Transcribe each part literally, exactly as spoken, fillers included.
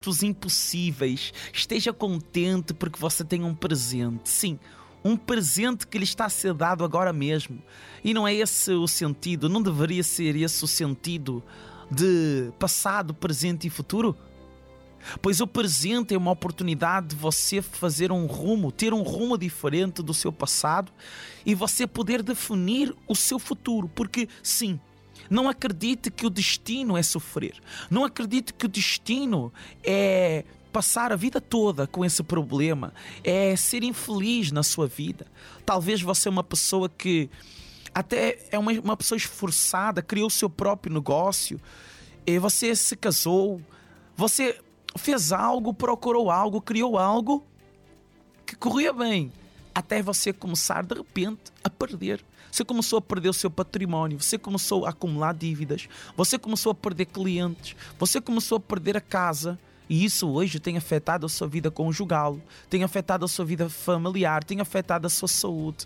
Os impossíveis. Esteja contente porque você tem um presente. Sim, um presente que lhe está a ser dado agora mesmo. E não é esse o sentido, não deveria ser esse o sentido de passado, presente e futuro? Pois o presente é uma oportunidade de você fazer um rumo, ter um rumo diferente do seu passado e você poder definir o seu futuro. Porque, sim, não acredite que o destino é sofrer. Não acredite que o destino é passar a vida toda com esse problema, é ser infeliz na sua vida. Talvez você é uma pessoa que até é uma, uma pessoa esforçada, criou o seu próprio negócio, e você se casou, você fez algo, procurou algo, criou algo que corria bem, até você começar de repente a perder. Você começou a perder o seu património, você começou a acumular dívidas, você começou a perder clientes, você começou a perder a casa. E isso hoje tem afetado a sua vida conjugal, tem afetado a sua vida familiar, tem afetado a sua saúde.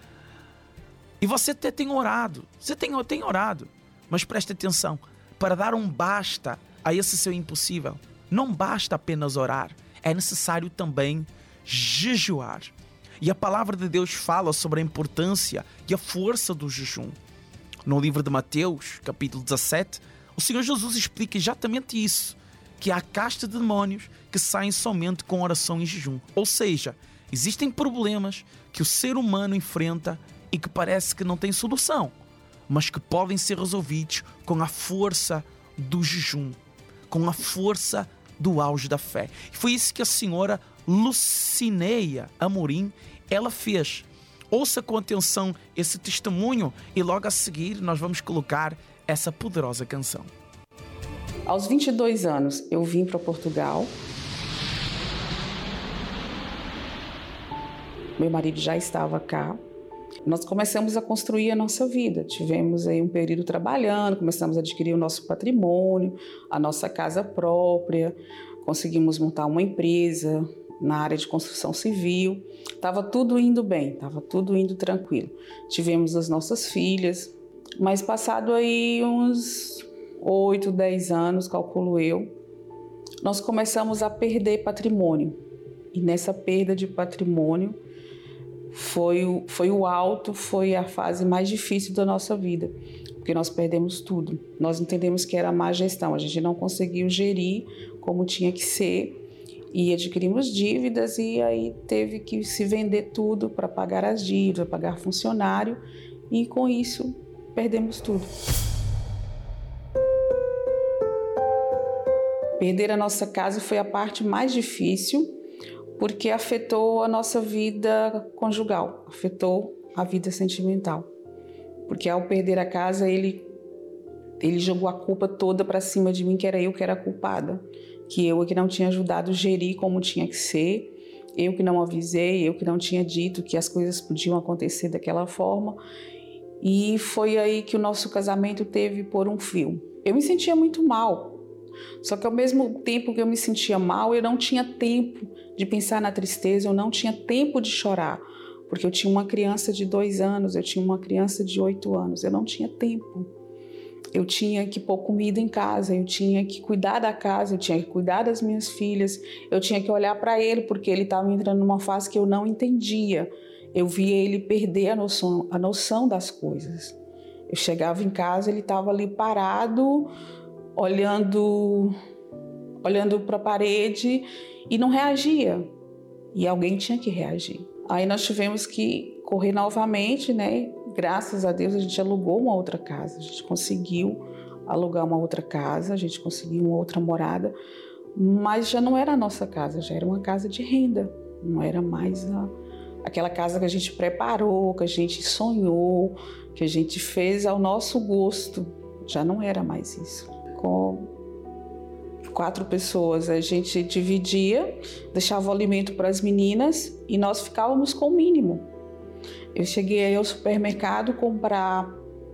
E você até tem orado, você tem, tem orado, mas preste atenção, para dar um basta a esse seu impossível, não basta apenas orar, é necessário também jejuar. E a palavra de Deus fala sobre a importância e a força do jejum. No livro de Mateus, capítulo dezassete, o Senhor Jesus explica exatamente isso, que há casta de demónios que saem somente com oração e jejum. Ou seja, existem problemas que o ser humano enfrenta e que parece que não tem solução, mas que podem ser resolvidos com a força do jejum, com a força do auge da fé. E foi isso que a senhora Lucineia Amorim, ela fez. Ouça com atenção esse testemunho e logo a seguir nós vamos colocar essa poderosa canção. Aos vinte e dois anos eu vim para Portugal. Meu marido já estava cá. Nós começamos a construir a nossa vida. Tivemos aí um período trabalhando, começamos a adquirir o nosso patrimônio, a nossa casa própria, conseguimos montar uma empresa na área de construção civil. Estava tudo indo bem, estava tudo indo tranquilo. Tivemos as nossas filhas, mas passado aí uns oito, dez anos, calculo eu, nós começamos a perder patrimônio. E nessa perda de patrimônio foi o, foi o alto, foi a fase mais difícil da nossa vida, porque nós perdemos tudo. Nós entendemos que era má gestão, a gente não conseguiu gerir como tinha que ser e adquirimos dívidas e aí teve que se vender tudo para pagar as dívidas, pagar funcionário e com isso perdemos tudo. Perder a nossa casa foi a parte mais difícil, porque afetou a nossa vida conjugal, afetou a vida sentimental. Porque ao perder a casa, ele, ele jogou a culpa toda para cima de mim, que era eu que era a culpada, que eu que não tinha ajudado a gerir como tinha que ser, eu que não avisei, eu que não tinha dito que as coisas podiam acontecer daquela forma. E foi aí que o nosso casamento teve por um fio. Eu me sentia muito mal. Só que ao mesmo tempo que eu me sentia mal, eu não tinha tempo de pensar na tristeza, eu não tinha tempo de chorar, porque eu tinha uma criança de dois anos, eu tinha uma criança de oito anos, eu não tinha tempo. Eu tinha que pôr comida em casa, eu tinha que cuidar da casa, eu tinha que cuidar das minhas filhas, eu tinha que olhar para ele, porque ele estava entrando numa fase que eu não entendia. Eu via ele perder a noção, a noção das coisas. Eu chegava em casa, ele estava ali parado, olhando, olhando para a parede e não reagia. E alguém tinha que reagir. Aí nós tivemos que correr novamente, né? Graças a Deus a gente alugou uma outra casa. A gente conseguiu alugar uma outra casa, a gente conseguiu uma outra morada, mas já não era a nossa casa, já era uma casa de renda. Não era mais a, aquela casa que a gente preparou, que a gente sonhou, que a gente fez ao nosso gosto. Já não era mais isso. Com quatro pessoas, a gente dividia, deixava o alimento para as meninas e nós ficávamos com o mínimo. Eu cheguei aí ao supermercado comprar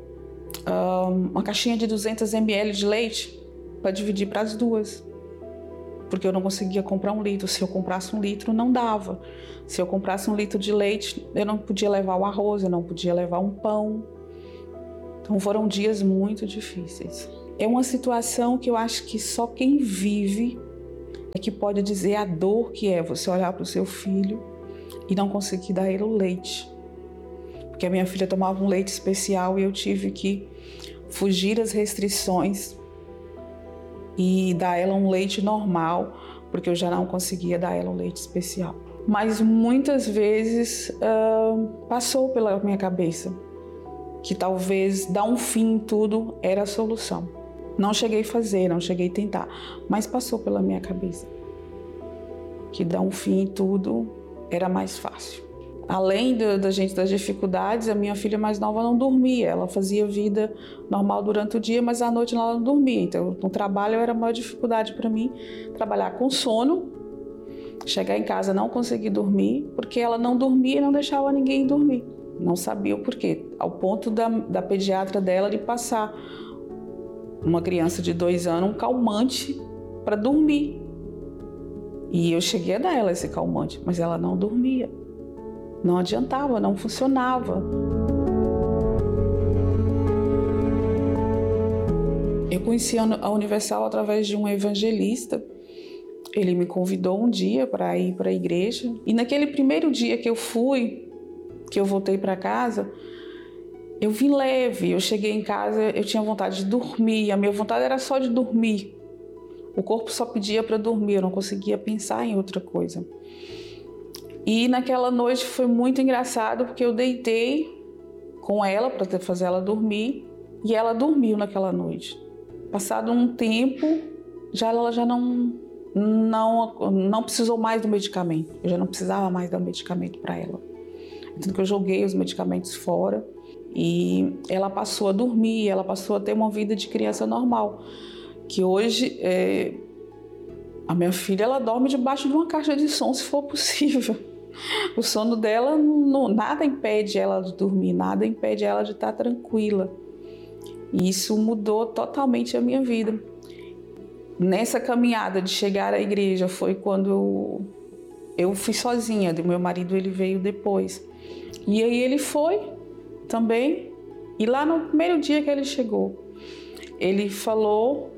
um, uma caixinha de duzentos mililitros de leite para dividir para as duas, porque eu não conseguia comprar um litro. Se eu comprasse um litro, não dava. Se eu comprasse um litro de leite, eu não podia levar o arroz, eu não podia levar um pão. Então foram dias muito difíceis. É uma situação que eu acho que só quem vive é que pode dizer a dor que é você olhar para o seu filho e não conseguir dar ele o leite. Porque a minha filha tomava um leite especial e eu tive que fugir às restrições e dar a ela um leite normal, porque eu já não conseguia dar a ela um leite especial. Mas muitas vezes uh, passou pela minha cabeça que talvez dar um fim em tudo era a solução. Não cheguei a fazer, não cheguei a tentar, mas passou pela minha cabeça que dar um fim em tudo era mais fácil. Além da, da gente das dificuldades, a minha filha mais nova não dormia. Ela fazia vida normal durante o dia, mas à noite ela não dormia. Então, no trabalho era a maior dificuldade para mim trabalhar com sono, chegar em casa não conseguir dormir, porque ela não dormia e não deixava ninguém dormir. Não sabia o porquê, ao ponto da, da pediatra dela de passar uma criança de dois anos um calmante para dormir. E eu cheguei a dar ela esse calmante, mas ela não dormia. Não adiantava, não funcionava. Eu conheci a Universal através de um evangelista. Ele me convidou um dia para ir para a igreja. E naquele primeiro dia que eu fui, que eu voltei para casa, eu vim leve. Eu cheguei em casa, eu tinha vontade de dormir. A minha vontade era só de dormir. O corpo só pedia para dormir, eu não conseguia pensar em outra coisa. E naquela noite foi muito engraçado, porque eu deitei com ela para fazer ela dormir e ela dormiu naquela noite. Passado um tempo, já ela já não, não, não precisou mais do medicamento. Eu já não precisava mais dar medicamento para ela. Tanto que eu joguei os medicamentos fora e ela passou a dormir, ela passou a ter uma vida de criança normal. Que hoje, é, a minha filha ela dorme debaixo de uma caixa de som, se for possível. O sono dela, não, nada impede ela de dormir, nada impede ela de estar tranquila. E isso mudou totalmente a minha vida. Nessa caminhada de chegar à igreja foi quando eu, eu fui sozinha, o meu marido ele veio depois. E aí ele foi também, e lá no primeiro dia que ele chegou, ele falou: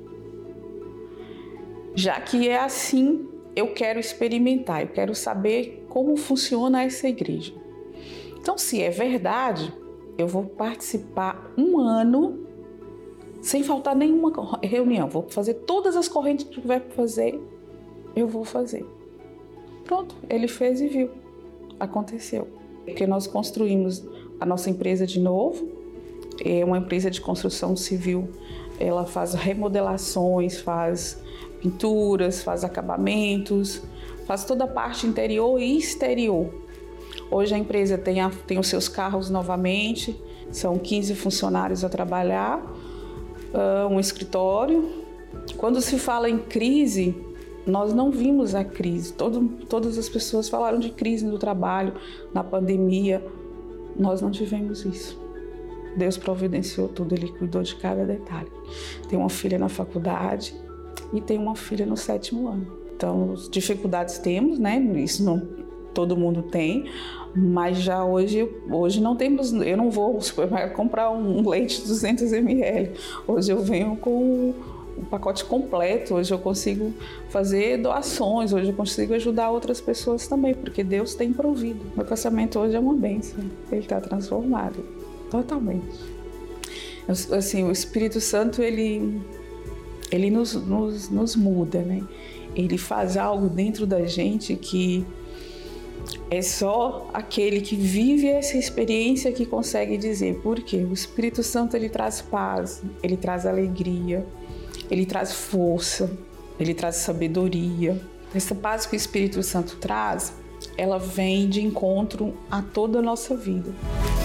já que é assim, eu quero experimentar, eu quero saber como funciona essa igreja. Então, se é verdade, eu vou participar um ano sem faltar nenhuma reunião. Vou fazer todas as correntes que tiver para fazer, eu vou fazer. Pronto, ele fez e viu. Aconteceu. Porque nós construímos a nossa empresa de novo, é uma empresa de construção civil. Ela faz remodelações, faz pinturas, faz acabamentos, faz toda a parte interior e exterior. Hoje a empresa tem, a, tem os seus carros novamente, são quinze funcionários a trabalhar, uh, um escritório. Quando se fala em crise, nós não vimos a crise. Todo, todas as pessoas falaram de crise no trabalho, na pandemia. Nós não tivemos isso. Deus providenciou tudo, Ele cuidou de cada detalhe. Tem uma filha na faculdade e tem uma filha no sétimo ano. Então, dificuldades temos, né? Isso não todo mundo tem, mas já hoje, hoje não temos, eu não vou ao supermercado comprar um leite de duzentos mililitros. Hoje eu venho com um pacote completo, hoje eu consigo fazer doações, hoje eu consigo ajudar outras pessoas também, porque Deus tem provido. Meu casamento hoje é uma bênção, ele está transformado, totalmente. Assim, o Espírito Santo, ele, ele nos, nos, nos muda, né? Ele faz algo dentro da gente que é só aquele que vive essa experiência que consegue dizer. Por quê? O Espírito Santo, ele traz paz, ele traz alegria, ele traz força, ele traz sabedoria. Essa paz que o Espírito Santo traz, ela vem de encontro a toda a nossa vida.